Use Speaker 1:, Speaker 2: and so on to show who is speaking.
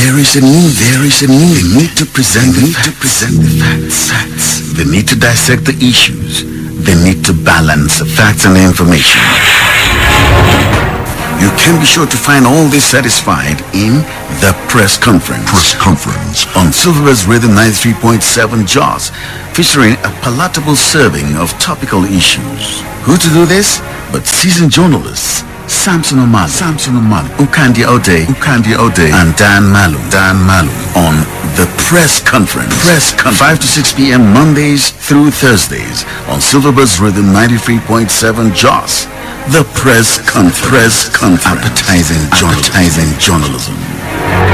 Speaker 1: There is a need. They need to present the facts. They need to dissect the issues. They need to balance the facts and the information. You can be sure to find all this satisfied in the press conference. On Silverbirds Rhythm 93.7 Jaws, featuring a palatable serving of topical issues. Who to do this? But seasoned journalists Samson Omale, Ukandi Ode, and Dan Malu on the press conference. 5 to 6 p.m. Mondays through Thursdays on Silverbirds Rhythm 93.7 Jaws. The press conference. Appetizing journalism.